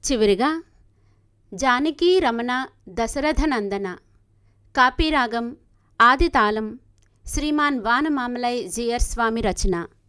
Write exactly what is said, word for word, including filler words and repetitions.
చివరిగా జానకీ రమణ దశరథ నందన కాపీరాగం ఆదితాళం శ్రీమాన్ వానమామలై జీయర్ స్వామి రచన.